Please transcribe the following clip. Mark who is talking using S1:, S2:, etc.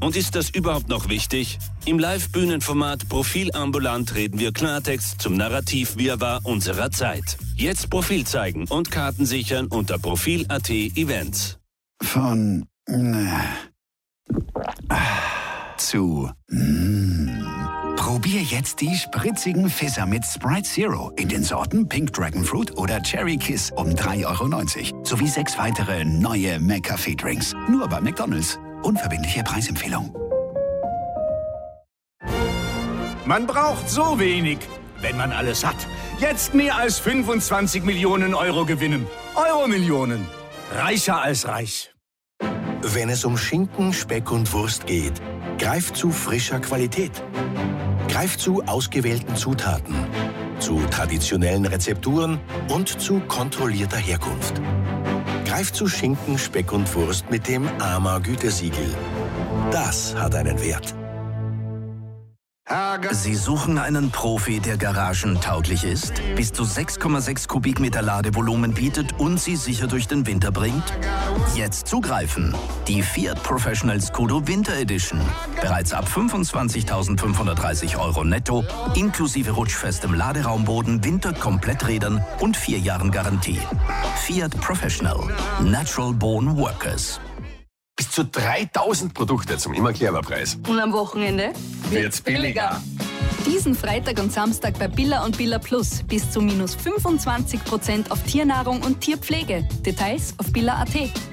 S1: Und ist das überhaupt noch wichtig? Im Live-Bühnenformat Profil ambulant reden wir Klartext zum Narrativ-Wirrwarr unserer Zeit. Jetzt Profil zeigen und Karten sichern unter Profil.at Events.
S2: Von zu Probier jetzt die spritzigen Fizzer mit Sprite Zero in den Sorten Pink Dragon Fruit oder Cherry Kiss um 3,90 € sowie 6 weitere neue McCafé-Drinks. Nur bei McDonald's. Unverbindliche Preisempfehlung.
S3: Man braucht so wenig, wenn man alles hat. Jetzt mehr als 25 Millionen Euro gewinnen. Euro-Millionen. Reicher als reich.
S4: Wenn es um Schinken, Speck und Wurst geht, greift zu frischer Qualität. Greift zu ausgewählten Zutaten, zu traditionellen Rezepturen und zu kontrollierter Herkunft. Greift zu Schinken, Speck und Wurst mit dem AMA-Gütesiegel. Das hat einen Wert.
S5: Sie suchen einen Profi, der garagentauglich ist, bis zu 6,6 Kubikmeter Ladevolumen bietet und Sie sicher durch den Winter bringt? Jetzt zugreifen! Die Fiat Professional Scudo Winter Edition. Bereits ab 25.530 € netto, inklusive rutschfestem Laderaumboden, Winterkompletträdern und 4 Jahren Garantie. Fiat Professional. Natural Born Workers.
S6: Bis zu 3000 Produkte zum immer clever Preis.
S7: Und am Wochenende
S6: wird's billiger.
S7: Diesen Freitag und Samstag bei Billa und Billa Plus bis zu minus 25% auf Tiernahrung und Tierpflege. Details auf billa.at.